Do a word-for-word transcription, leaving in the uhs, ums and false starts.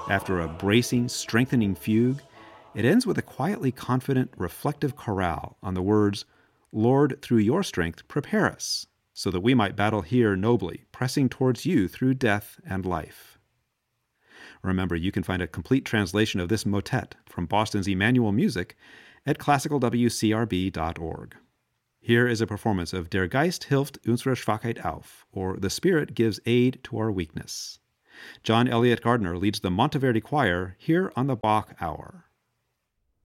After a bracing, strengthening fugue, it ends with a quietly confident, reflective chorale on the words, "Lord, through your strength, prepare us, so that we might battle here nobly, pressing towards you through death and life." Remember, you can find a complete translation of this motet from Boston's Emmanuel Music at classical w c r b dot org. Here is a performance of Der Geist hilft unsere Schwachheit auf, or The Spirit gives aid to our weakness. John Elliott Gardner leads the Monteverdi Choir here on the Bach Hour.